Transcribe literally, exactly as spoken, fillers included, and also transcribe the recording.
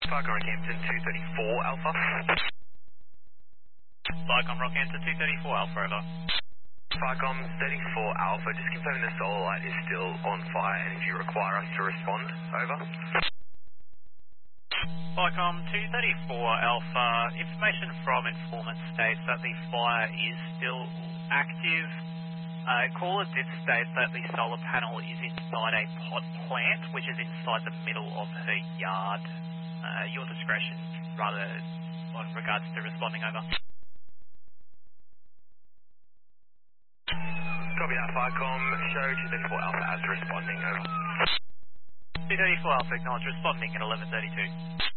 Falcon Rockhampton two thirty-four Alpha. Falcon Rockhampton two thirty-four Alpha, over. Falcon thirty-four Alpha, just confirming the solar light is still on fire and if you require us to respond, over. Falcon two thirty-four Alpha, information from informant states that the fire is still active. Uh, caller did state that the solar panel is inside a pot plant, which is inside the middle of her yard. Uh, your discretion, rather, on regards to responding, over. Copy that, Falcon. Show two thirty-four Alpha as responding, over. two thirty-four Alpha, acknowledge responding at eleven thirty-two.